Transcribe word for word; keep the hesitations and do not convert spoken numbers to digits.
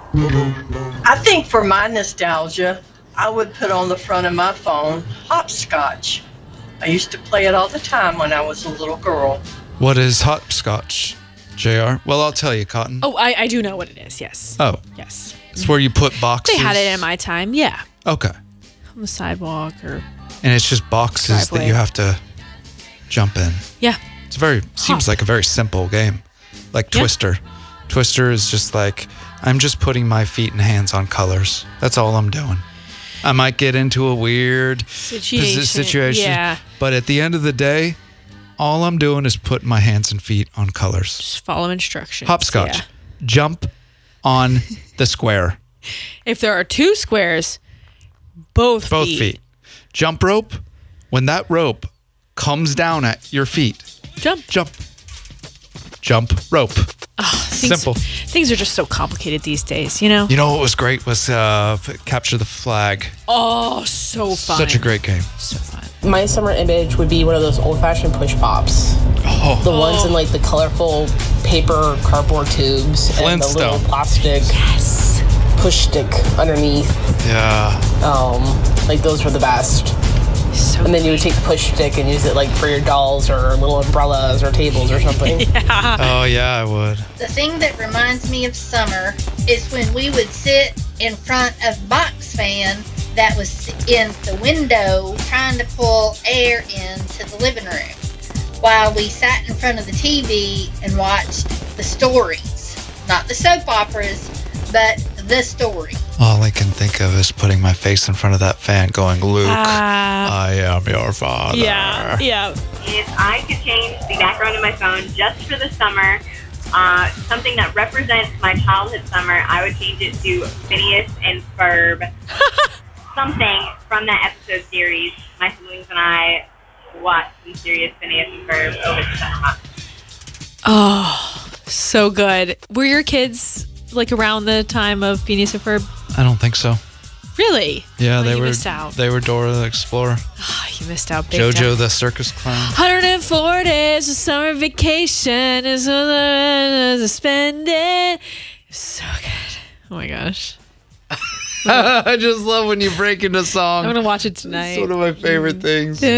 I think for my nostalgia, I would put on the front of my phone hopscotch. I used to play it all the time when I was a little girl. What is hopscotch, J R? Well, I'll tell you, Cotton. Oh, I, I do know what it is, yes. Oh. Yes. It's where you put boxes. They had it in my time, yeah. Okay. On the sidewalk or... And it's just boxes Driveway. that you have to jump in. Yeah. It's very, seems like a very simple game. Like Yeah. Twister. Twister is just like, I'm just putting my feet and hands on colors. That's all I'm doing. I might get into a weird Situation. posi- situation. Yeah. But at the end of the day, all I'm doing is putting my hands and feet on colors. Just follow instructions. Hopscotch. Yeah. Jump on the square. If there are two squares, both, Both feet. feet. Jump rope. When that rope comes down at your feet, Jump. jump. Jump rope. Things, Simple. Things are just so complicated these days, you know? You know what was great was uh, Capture the Flag. Oh, so fun. Such a great game. So fun. My summer image would be one of those old-fashioned push pops. Oh, The ones in like the colorful paper cardboard tubes and the little Flintstone. plastic Yes. push stick underneath. yeah. Um, like those were the best. So And then you would take the push stick and use it like for your dolls or little umbrellas or tables or something. Oh, yeah, I would. The thing that reminds me of summer is when we would sit in front of box fan that was in the window trying to pull air into the living room while we sat in front of the T V and watched the stories. Not the soap operas, but the story. All I can think of is putting my face in front of that fan going, Luke, Ah. I am your father. Yeah, yeah. If I could change the background of my phone just for the summer, uh, something that represents my childhood summer, I would change it to Phineas and Ferb. Something from that episode series. My siblings and I watched some serious Phineas and Ferb over the summer months. Oh, so good. Were your kids like around the time of Phineas and Ferb? I don't think so. Really? Yeah, Oh, they you were missed out. They were Dora the Explorer. Oh, you missed out big Jojo time. the Circus Clown. one hundred four days of summer vacation is to spend it. So good. Oh my gosh. I just love when you break into song. I'm going to watch it tonight. It's one of my favorite things.